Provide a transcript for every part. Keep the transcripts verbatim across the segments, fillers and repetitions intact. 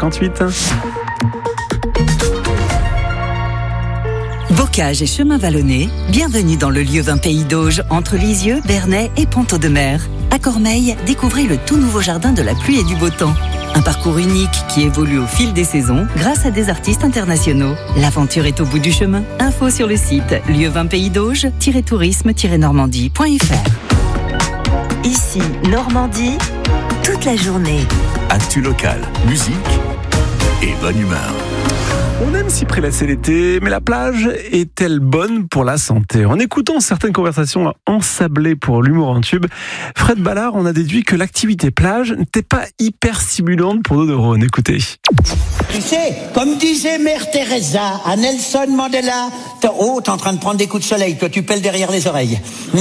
cinquante-huit. Bocage et chemin vallonné, bienvenue dans le lieu vingt Pays d'Auge, entre Lisieux, Bernay et Ponto-de-Mer. À Cormeilles, découvrez le tout nouveau jardin de la pluie et du beau temps. Un parcours unique qui évolue au fil des saisons grâce à des artistes internationaux. L'aventure est au bout du chemin. Info sur le site lieu vingt pays d'auge tiret tourisme tiret normandie point f r. Ici, Normandie, toute la journée. Actu locale, musique et bonne humeur. On aime s'y prélasser l'été, mais la plage est-elle bonne pour la santé ? En écoutant certaines conversations ensablées pour l'humour en tube, Fred Ballard en a déduit que l'activité plage n'était pas hyper stimulante pour nos neurones. Écoutez. Tu sais, comme disait Mère Teresa à Nelson Mandela, t'es, oh, t'es en train de prendre des coups de soleil, toi tu pèles derrière les oreilles.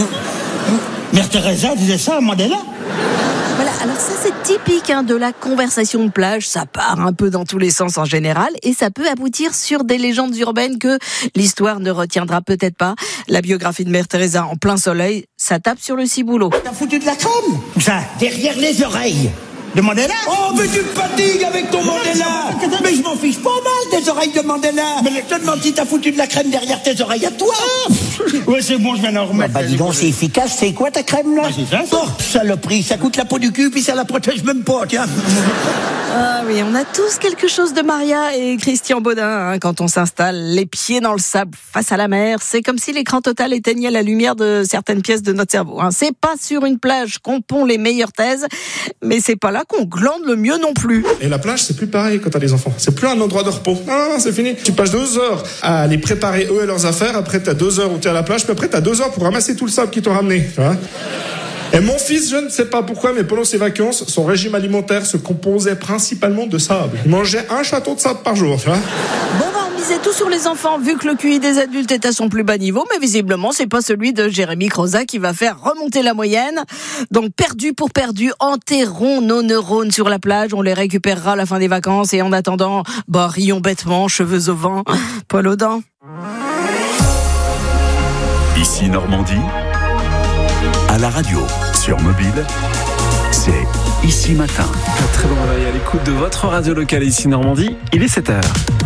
Mère Teresa disait ça à Mandela ? Voilà, alors ça c'est typique hein, de la conversation de plage, ça part un peu dans tous les sens en général et ça peut aboutir sur des légendes urbaines que l'histoire ne retiendra peut-être pas. La biographie de Mère Teresa en plein soleil, ça tape sur le ciboulot. T'as foutu de la crème ? Ça, derrière les oreilles de Mandela ? Oh, mais tu me fatigues avec ton Mandela ! Mais je m'en fiche pas mal des oreilles de Mandela ! Mais je te demande si t'as foutu de la crème derrière tes oreilles à toi ! Ouais, c'est bon, je viens d'en remettre. Bah, dis donc, c'est efficace. C'est quoi ta crème, là ? Bah, c'est ça, ça. Oh, saloperie, ça coûte la peau du cul, puis ça la protège même pas, tiens. Ah oui, on a tous quelque chose de Maria et Christian Baudin hein, quand on s'installe les pieds dans le sable face à la mer. C'est comme si l'écran total éteignait la lumière de certaines pièces de notre cerveau. Hein. C'est pas sur une plage qu'on pond les meilleures thèses, mais c'est pas là qu'on glande le mieux non plus. Et la plage, c'est plus pareil quand t'as des enfants. C'est plus un endroit de repos. Ah, c'est fini. Tu passes deux heures à les préparer eux et leurs affaires. Après, t'as deux heures où t'es à la plage. Puis après, t'as deux heures pour ramasser tout le sable qu'ils t'ont ramené. Tu vois ? Et mon fils, je ne sais pas pourquoi, mais pendant ses vacances, son régime alimentaire se composait principalement de sable. Il mangeait un château de sable par jour, tu vois. Bon, bah, on misait tout sur les enfants, vu que le Q I des adultes est à son plus bas niveau, mais visiblement, c'est pas celui de Jérémy Croza qui va faire remonter la moyenne. Donc, perdu pour perdu, enterrons nos neurones sur la plage, on les récupérera à la fin des vacances, et en attendant, bah, rions bêtement, cheveux au vent, poil aux dents. Ici Normandie, à la radio, sur mobile, c'est Ici Matin. Un très bon réveil à l'écoute de votre radio locale ici Normandie. Il est sept heures.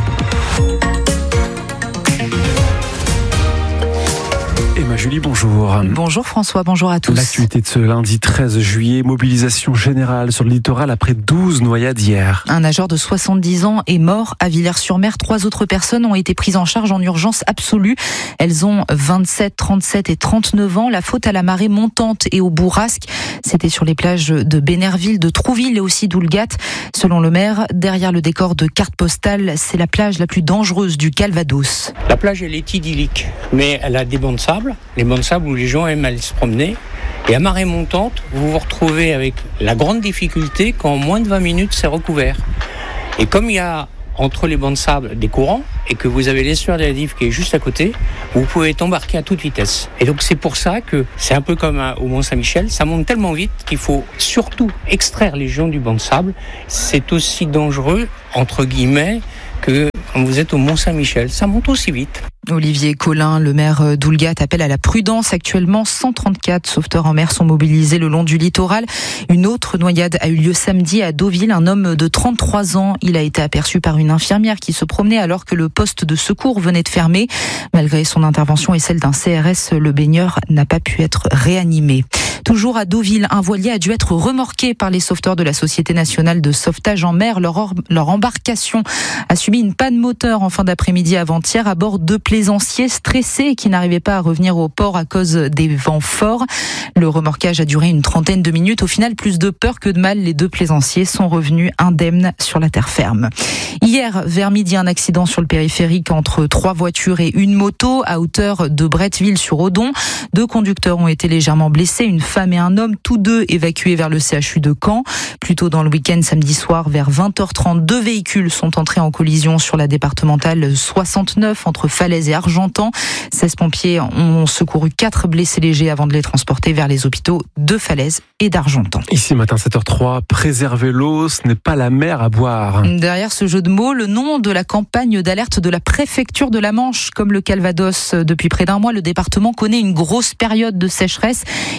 Emma Julie, bonjour. Bonjour François, bonjour à tous. L'actualité de ce lundi treize juillet, mobilisation générale sur le littoral après douze noyades hier. Un nageur de soixante-dix ans est mort à Villers-sur-Mer. Trois autres personnes ont été prises en charge en urgence absolue. Elles ont vingt-sept, trente-sept et trente-neuf ans. La faute à la marée montante et au bourrasque. C'était sur les plages de Bénerville, de Trouville et aussi d'Oulgat. Selon le maire, derrière le décor de carte postale, c'est la plage la plus dangereuse du Calvados. La plage, elle est idyllique, mais elle a des bancs de sable. Les bancs de sable où les gens aiment aller se promener. Et à marée montante, vous vous retrouvez avec la grande difficulté qu'en moins de vingt minutes, c'est recouvert. Et comme il y a entre les bancs de sable des courants et que vous avez l'estuaire de la Dive qui est juste à côté, vous pouvez embarquer à toute vitesse. Et donc c'est pour ça que c'est un peu comme au Mont-Saint-Michel, ça monte tellement vite qu'il faut surtout extraire les gens du banc de sable. C'est aussi dangereux, entre guillemets, que quand vous êtes au Mont-Saint-Michel, ça monte aussi vite. Olivier Collin, le maire d'Oulgat, appelle à la prudence. Actuellement, cent trente-quatre sauveteurs en mer sont mobilisés le long du littoral. Une autre noyade a eu lieu samedi à Deauville. Un homme de trente-trois ans, il a été aperçu par une infirmière qui se promenait alors que le poste de secours venait de fermer. Malgré son intervention et celle d'un C R S, le baigneur n'a pas pu être réanimé. Toujours à Deauville, un voilier a dû être remorqué par les sauveteurs de la Société nationale de sauvetage en mer. Leur, or- leur embarcation a subi une panne moteur en fin d'après-midi avant-hier à bord de plaisanciers stressés qui n'arrivaient pas à revenir au port à cause des vents forts. Le remorquage a duré une trentaine de minutes. Au final, plus de peur que de mal, les deux plaisanciers sont revenus indemnes sur la terre ferme. Hier, vers midi, un accident sur le périphérique entre trois voitures et une moto à hauteur de Bretteville-sur-Odon. Deux conducteurs ont été légèrement blessés, une femme et un homme, tous deux évacués vers le C H U de Caen. Plus tôt dans le week-end, samedi soir, vers vingt heures trente, deux véhicules sont entrés en collision sur la départementale soixante-neuf entre Falaise et Argentan. seize pompiers ont secouru quatre blessés légers avant de les transporter vers les hôpitaux de Falaise et d'Argentan. Ici, matin sept heures trois, préserver l'eau, ce n'est pas la mer à boire. Derrière ce jeu de mots, le nom de la campagne d'alerte de la préfecture de la Manche. Comme le Calvados, depuis près d'un mois, le département connaît une grosse période de sécheresse. Il faut donc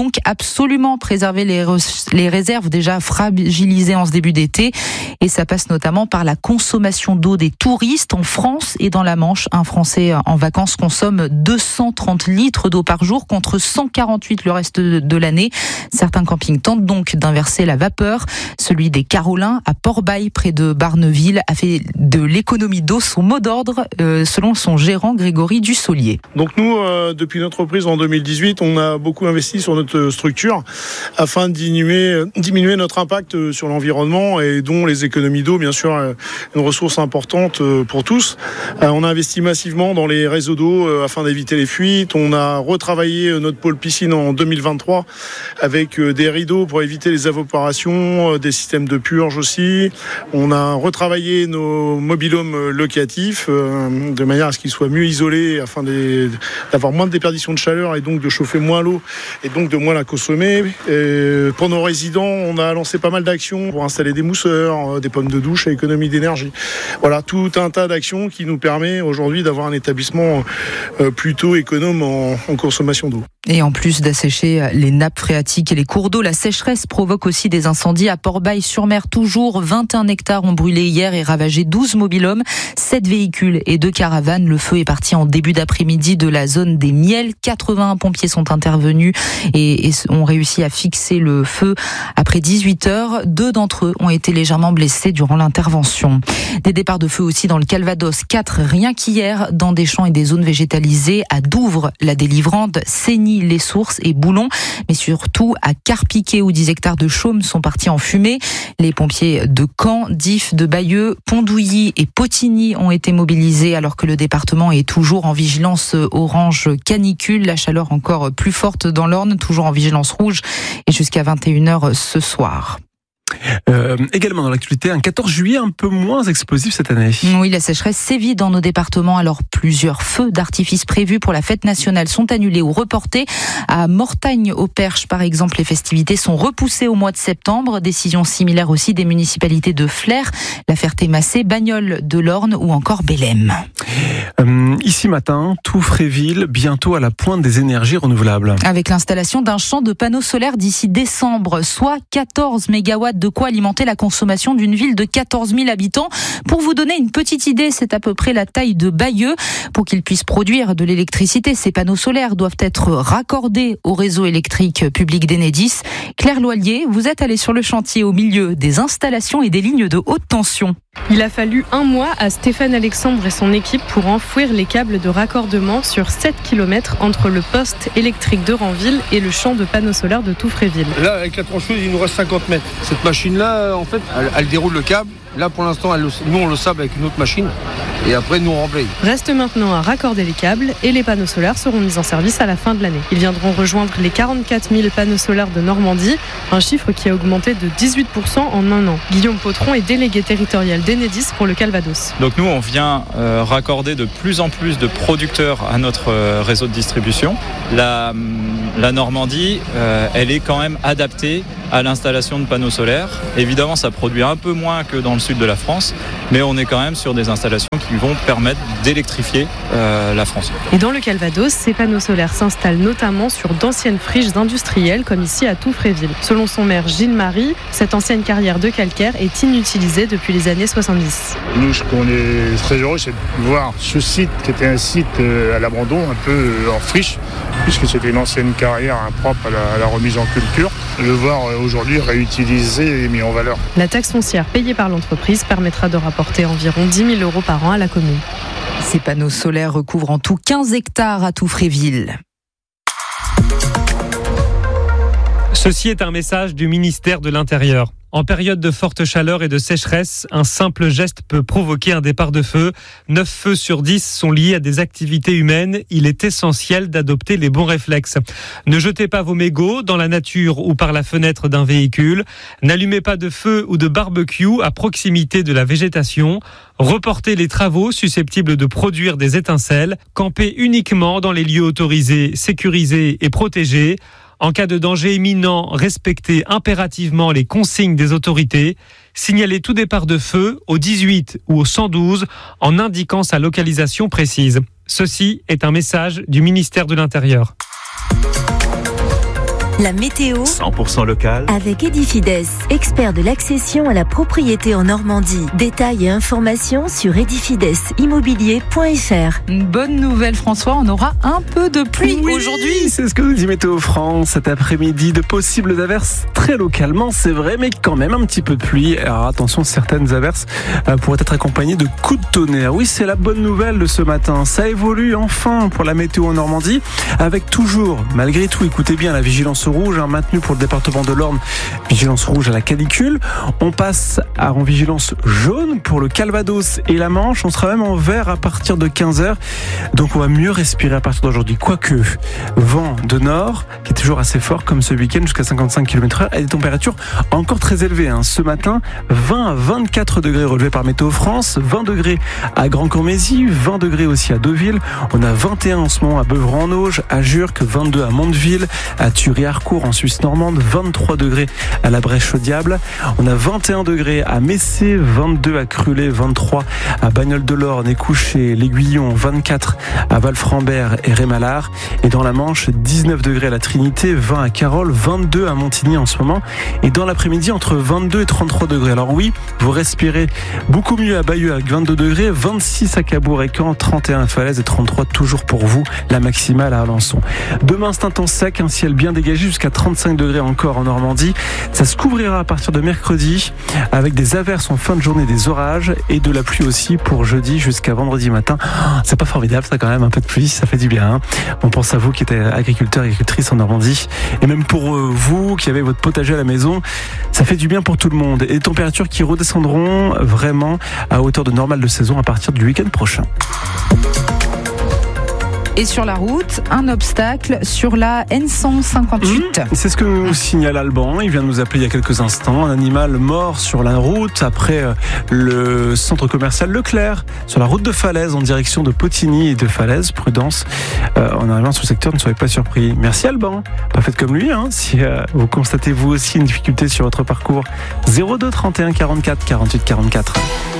donc absolument préserver les, re- les réserves déjà fragilisées en ce début d'été. Et ça passe notamment par la consommation d'eau des touristes. En France et dans la Manche, un Français en vacances consomme deux cent trente litres d'eau par jour contre cent quarante-huit le reste de l'année. Certains campings tentent donc d'inverser la vapeur. Celui des Carolins à Port-Bail, près de Barneville, a fait de l'économie d'eau son mot d'ordre, euh, selon son gérant Grégory Dussolier. Donc nous, euh, depuis notre reprise en deux mille dix-huit, on a beaucoup investi sur notre structure afin de diminuer, diminuer notre impact sur l'environnement et dont les économies d'eau, bien sûr, une ressource importante pour tous. Euh, on a investi massivement dans les réseaux d'eau euh, afin d'éviter les fuites. On a retravaillé notre pôle piscine en deux mille vingt-trois avec euh, des rideaux pour éviter les évaporations, euh, des systèmes de purge aussi. On a retravaillé nos mobil-homes locatifs euh, de manière à ce qu'ils soient mieux isolés afin des, d'avoir moins de déperdition de chaleur et donc de chauffer moins l'eau et donc de moins la consommer. Et pour nos résidents, on a lancé pas mal d'actions pour installer des mousseurs, des pommes de douche à économie d'énergie. Voilà, tout un tas d'actions qui nous permet aujourd'hui d'avoir un établissement euh, plutôt économe en, en consommation d'eau. Et en plus d'assécher les nappes phréatiques et les cours d'eau, la sécheresse provoque aussi des incendies à Port-Bail-sur-Mer. Toujours vingt et un hectares ont brûlé hier et ravagé douze mobil-homes, sept véhicules et deux caravanes. Le feu est parti en début d'après-midi de la zone des Miels. quatre-vingts pompiers sont intervenus et, et ont réussi à fixer le feu après dix-huit heures. Deux d'entre eux ont été légèrement blessés durant l'intervention. Des départs de feu aussi dans le Calvados. Quatre rien qu'hier dans des champs et des zones végétalisées à Douvres, la Délivrande, Seigny, les Sources et Boulon, mais surtout à Carpiquet où dix hectares de chaume sont partis en fumée. Les pompiers de Caen, d'If, de Bayeux, Pondouilly et Potigny ont été mobilisés alors que le département est toujours en vigilance orange canicule. La chaleur encore plus forte dans l'Orne, toujours en vigilance rouge et jusqu'à vingt et une heures ce soir. Euh, également dans l'actualité, un quatorze juillet un peu moins explosif cette année. Oui, la sécheresse sévit dans nos départements. Alors plusieurs feux d'artifice prévus pour la fête nationale sont annulés ou reportés. À Mortagne-au-Perche, par exemple, les festivités sont repoussées au mois de septembre. Décision similaire aussi des municipalités de Flers, La Ferté-Massé, Bagnols de l'Orne ou encore Bélem. Euh, ici matin, Touffréville, bientôt à la pointe des énergies renouvelables. Avec l'installation d'un champ de panneaux solaires d'ici décembre, soit quatorze mégawatts, de quoi alimenter la consommation d'une ville de quatorze mille habitants. Pour vous donner une petite idée, c'est à peu près la taille de Bayeux. Pour qu'ils puissent produire de l'électricité, ces panneaux solaires doivent être raccordés au réseau électrique public d'Enedis. Claire Loilier, vous êtes allée sur le chantier au milieu des installations et des lignes de haute tension. Il a fallu un mois à Stéphane Alexandre et son équipe pour enfouir les câbles de raccordement sur sept kilomètres entre le poste électrique de Ranville et le champ de panneaux solaires de Touffréville. Là, avec la trancheuse, il nous reste cinquante mètres. Cette machine-là, en fait, elle, elle déroule le câble. Là, pour l'instant, elle, nous, on le sable avec une autre machine. Et après, nous, on remblaye. Reste maintenant à raccorder les câbles et les panneaux solaires seront mis en service à la fin de l'année. Ils viendront rejoindre les quarante-quatre mille panneaux solaires de Normandie, un chiffre qui a augmenté de dix-huit pour cent en un an. Guillaume Potron est délégué territorial d'Enedis pour le Calvados. Donc nous, on vient euh, raccorder de plus en plus de producteurs à notre euh, réseau de distribution. La, la Normandie, euh, elle est quand même adaptée à l'installation de panneaux solaires. Évidemment, ça produit un peu moins que dans le sud de la France, mais on est quand même sur des installations qui vont permettre d'électrifier euh, la France. Et dans le Calvados, ces panneaux solaires s'installent notamment sur d'anciennes friches industrielles, comme ici à Touffréville. Selon son maire Gilles Marie, cette ancienne carrière de calcaire est inutilisée depuis les années soixante-dix. Nous, ce qu'on est très heureux, c'est de voir ce site qui était un site à l'abandon, un peu en friche, puisque c'était une ancienne carrière impropre à la, à la remise en culture. Le voir aujourd'hui réutilisé et mis en valeur. La taxe foncière payée par l'entreprise permettra de rapporter environ dix mille euros par an à la commune. Ces panneaux solaires recouvrent en tout quinze hectares à Touffréville. Ceci est un message du ministère de l'Intérieur. En période de forte chaleur et de sécheresse, un simple geste peut provoquer un départ de feu. neuf feux sur dix sont liés à des activités humaines. Il est essentiel d'adopter les bons réflexes. Ne jetez pas vos mégots dans la nature ou par la fenêtre d'un véhicule. N'allumez pas de feu ou de barbecue à proximité de la végétation. Reportez les travaux susceptibles de produire des étincelles. Campez uniquement dans les lieux autorisés, sécurisés et protégés. En cas de danger imminent, respectez impérativement les consignes des autorités. Signalez tout départ de feu au dix-huit ou au cent douze en indiquant sa localisation précise. Ceci est un message du ministère de l'Intérieur. La météo cent pour cent local. avec Edifides, expert de l'accession à la propriété en Normandie. Détails et informations sur edifides immobilier point f r. Une bonne nouvelle, François, on aura un peu de pluie Oui, aujourd'hui. c'est ce que nous dit Météo France. Cet après-midi, de possibles averses très localement, c'est vrai, mais quand même un petit peu de pluie. Alors attention, certaines averses euh, pourraient être accompagnées de coups de tonnerre. Oui, c'est la bonne nouvelle de ce matin. Ça évolue enfin pour la météo en Normandie, avec toujours, malgré tout, écoutez bien, la vigilance rouge hein, maintenue pour le département de l'Orne, vigilance rouge à la canicule. On passe à, en vigilance jaune pour le Calvados et la Manche. On sera même en vert à partir de quinze heures. Donc on va mieux respirer à partir d'aujourd'hui. Quoique, vent de nord, qui est toujours assez fort comme ce week-end, jusqu'à cinquante-cinq kilomètres heure, et des températures encore très élevées. Hein. Ce matin, vingt à vingt-quatre degrés relevés par Météo France, vingt degrés à Grand-Cormézy, vingt degrés aussi à Deauville. On a vingt et un en ce moment à Beuvron-en-Auge, à Jurques, vingt-deux à Mondeville, à Thury-Harcourt en Suisse normande, vingt-trois degrés à la Brèche-au-Diable. On a vingt et un degrés à Messé, vingt-deux à Crulé, vingt-trois à Bagnoles-de-l'Orne et Couché, l'Aiguillon, vingt-quatre à Valframbert et Rémalard. Et dans la Manche, dix-neuf degrés à la Trinité, vingt à Carole, vingt-deux à Montigny en ce moment. Et dans l'après-midi, entre vingt-deux et trente-trois degrés. Alors oui, vous respirez beaucoup mieux à Bayeux avec vingt-deux degrés, vingt-six à Cabourg et Caen, trente et un à Falaise et trente-trois toujours pour vous, la maximale à Alençon. Demain, c'est un temps sec, un ciel bien dégagé jusqu'à trente-cinq degrés encore en Normandie. Ça se couvrira à partir de mercredi avec des averses en fin de journée, des orages et de la pluie aussi pour jeudi jusqu'à vendredi matin. C'est pas formidable ça quand même, un peu de pluie, ça fait du bien. Hein. On pense à vous qui êtes agriculteur, agricultrice en Normandie et même pour vous qui avez votre potager à la maison, ça fait du bien pour tout le monde. Et des températures qui redescendront vraiment à hauteur de normale de saison à partir du week-end prochain. Et sur la route, un obstacle sur la N cent cinquante-huit. Mmh, c'est ce que nous signale Alban. Il vient de nous appeler il y a quelques instants. Un animal mort sur la route après le centre commercial Leclerc, sur la route de Falaise en direction de Potigny et de Falaise. Prudence euh, en arrivant sur le secteur, ne soyez pas surpris. Merci Alban. Pas faites comme lui. Hein, si euh, vous constatez vous aussi une difficulté sur votre parcours. zéro deux trente et un quarante-quatre quarante-huit quarante-quatre.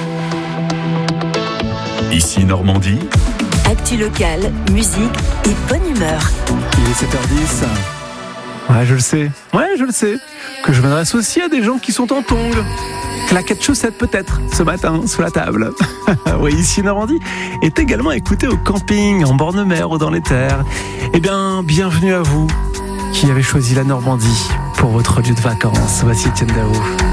Ici Normandie. Actu locale, musique et bonne humeur. Il est sept heures dix. Ouais, je le sais. Ouais, je le sais. Que je m'adresse aussi à des gens qui sont en tongs. Claquettes chaussettes peut-être, ce matin, sous la table. Oui, ici Normandie est également écouté au camping, en bord de mer ou dans les terres. Eh bien, bienvenue à vous qui avez choisi la Normandie pour votre lieu de vacances. Voici Etienne Daou.